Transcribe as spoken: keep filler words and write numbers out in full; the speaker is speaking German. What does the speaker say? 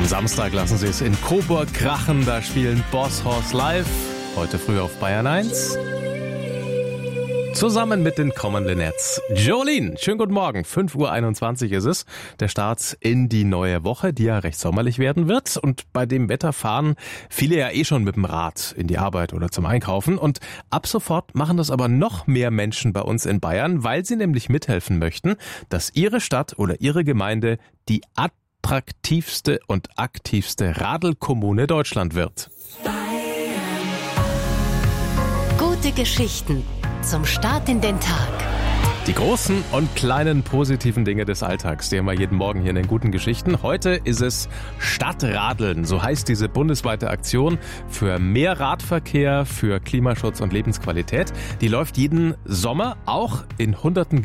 Am Samstag lassen sie es in Coburg krachen, da spielen Boss Horse live, heute früh auf Bayern eins. Zusammen mit den Common Linnets. Jolene, schönen guten Morgen. fünf Uhr einundzwanzig ist es. Der Start in die neue Woche, die ja recht sommerlich werden wird. Und bei dem Wetter fahren viele ja eh schon mit dem Rad in die Arbeit oder zum Einkaufen. Und ab sofort machen das aber noch mehr Menschen bei uns in Bayern, weil sie nämlich mithelfen möchten, dass ihre Stadt oder ihre Gemeinde die attraktivste und aktivste Radlkommune Deutschland wird. Gute Geschichten zum Start in den Tag. Die großen und kleinen positiven Dinge des Alltags, die haben wir jeden Morgen hier in den guten Geschichten. Heute ist es Stadtradeln, so heißt diese bundesweite Aktion für mehr Radverkehr, für Klimaschutz und Lebensqualität. Die läuft jeden Sommer auch in hunderten